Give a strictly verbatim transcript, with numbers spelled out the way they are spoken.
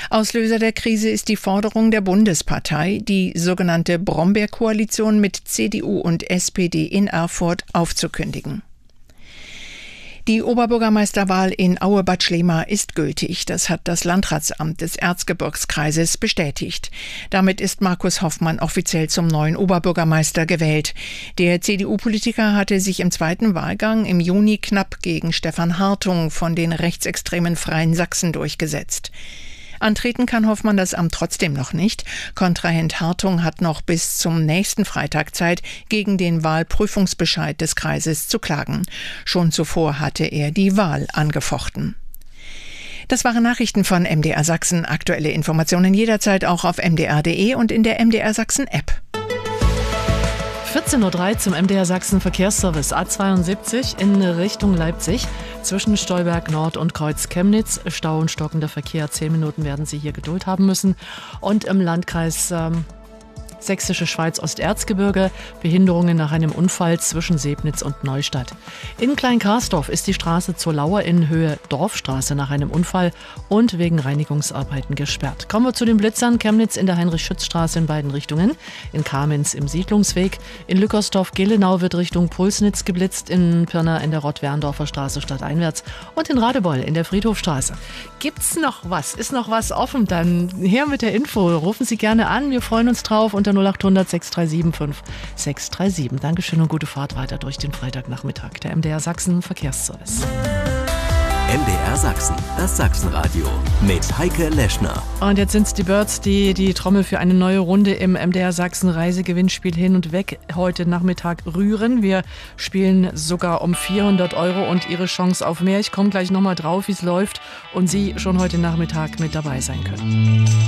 Auslöser der Krise ist die Forderung der Bundespartei, die sogenannte Brombeerkoalition mit C D U und S P D in Erfurt aufzukündigen. Die Oberbürgermeisterwahl in Aue-Bad Schlema ist gültig. Das hat das Landratsamt des Erzgebirgskreises bestätigt. Damit ist Markus Hoffmann offiziell zum neuen Oberbürgermeister gewählt. Der C D U-Politiker hatte sich im zweiten Wahlgang im Juni knapp gegen Stefan Hartung von den rechtsextremen Freien Sachsen durchgesetzt. Antreten kann Hoffmann das Amt trotzdem noch nicht. Kontrahent Hartung hat noch bis zum nächsten Freitag Zeit, gegen den Wahlprüfungsbescheid des Kreises zu klagen. Schon zuvor hatte er die Wahl angefochten. Das waren Nachrichten von M D R Sachsen. Aktuelle Informationen jederzeit auch auf m d r punkt d e und in der M D R Sachsen App. vierzehn Uhr drei zum M D R Sachsen Verkehrsservice A zweiundsiebzig in Richtung Leipzig. Zwischen Stolberg Nord und Kreuz Chemnitz. Stau und stockender Verkehr. Zehn Minuten werden Sie hier Geduld haben müssen. Und im Landkreis ähm, Sächsische Schweiz Osterzgebirge Behinderungen nach einem Unfall zwischen Sebnitz und Neustadt. In Klein-Karsdorf ist die Straße zur Lauer in Höhe Dorfstraße nach einem Unfall und wegen Reinigungsarbeiten gesperrt. Kommen wir zu den Blitzern. Chemnitz in der Heinrich-Schütz-Straße in beiden Richtungen. In Kamenz im Siedlungsweg. In Lückersdorf-Gelenau wird Richtung Pulsnitz geblitzt. In Pirna in der Rott-Werndorfer Straße stadteinwärts. Und in Radebeul in der Friedhofstraße. Gibt's noch was? Ist noch was offen? Dann her mit der Info. Rufen Sie gerne an. Wir freuen uns drauf. Unter null acht hundert sechs drei sieben fünf sechs drei sieben. Dankeschön und gute Fahrt weiter durch den Freitagnachmittag. Der M D R Sachsen Verkehrsservice. M D R Sachsen, das Sachsenradio mit Heike Leschner. Und jetzt sind es die Birds, die die Trommel für eine neue Runde im M D R Sachsen Reisegewinnspiel hin und weg heute Nachmittag rühren. Wir spielen sogar um vierhundert Euro und Ihre Chance auf mehr. Ich komme gleich nochmal drauf, wie es läuft und Sie schon heute Nachmittag mit dabei sein können.